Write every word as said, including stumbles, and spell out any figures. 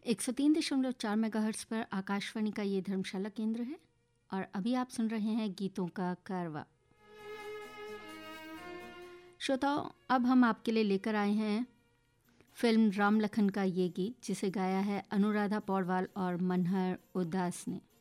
एक सौ तीन दशमलव चार मेगाहर्ट्ज़ पर आकाशवाणी का ये धर्मशाला केंद्र है और अभी आप सुन रहे हैं गीतों का कारवा। श्रोताओं, अब हम आपके लिए लेकर आए हैं फिल्म राम लखन का ये गीत, जिसे गाया है अनुराधा पौडवाल और मनहर उदास ने।